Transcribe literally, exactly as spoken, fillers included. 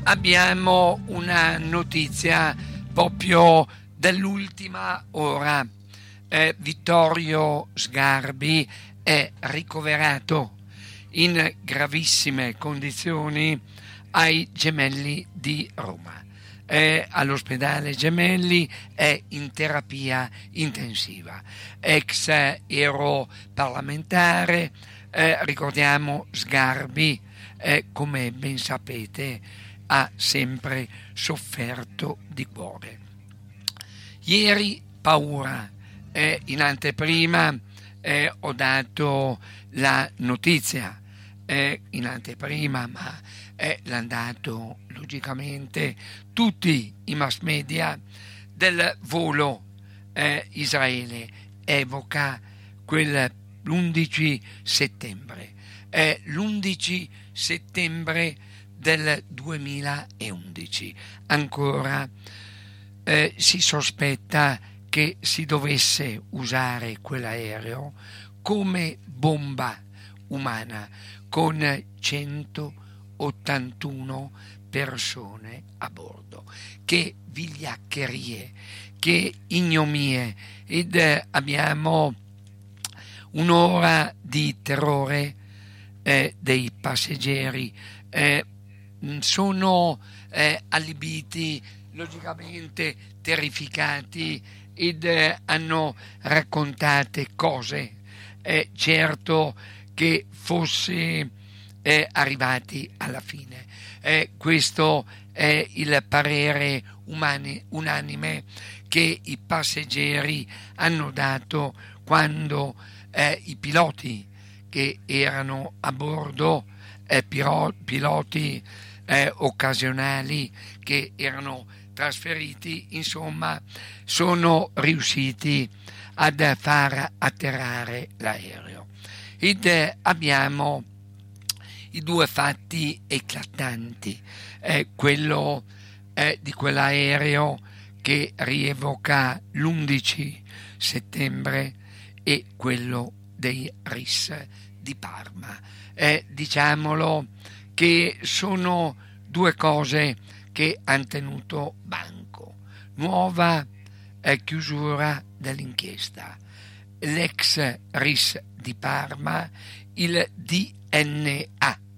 abbiamo una notizia proprio dell'ultima ora. Eh, Vittorio Sgarbi è ricoverato in gravissime condizioni ai Gemelli di Roma. È all'ospedale Gemelli, è in terapia intensiva. Ex europarlamentare, eh, ricordiamo Sgarbi, eh, come ben sapete, ha sempre sofferto di cuore. Ieri paura, eh, in anteprima eh, ho dato la notizia, eh, in anteprima, ma eh, l'hanno dato logicamente tutti i mass media, del volo eh, Israele evoca quel l'undici settembre, è l'undici settembre del duemilaundici. Ancora eh, si sospetta che si dovesse usare quell'aereo come bomba umana con centottantuno persone a bordo. Che vigliaccherie, che ignomie. Ed eh, abbiamo un'ora di terrore eh, dei passeggeri. Eh, sono eh, allibiti, logicamente terrificati, ed eh, hanno raccontate cose. Eh, certo che fosse eh, arrivati alla fine. Eh, questo è il parere umani, unanime che i passeggeri hanno dato quando eh, i piloti che erano a bordo, eh, piro, piloti eh, occasionali che erano trasferiti, insomma, sono riusciti ad far atterrare l'aereo. Ed eh, abbiamo i due fatti eclatanti, eh, quello eh, di quell'aereo che rievoca l'undici settembre e quello dei R I S di Parma. Eh, diciamolo che sono due cose che hanno tenuto banco. Nuova eh, chiusura dell'inchiesta, l'ex R I S di Parma, il D N A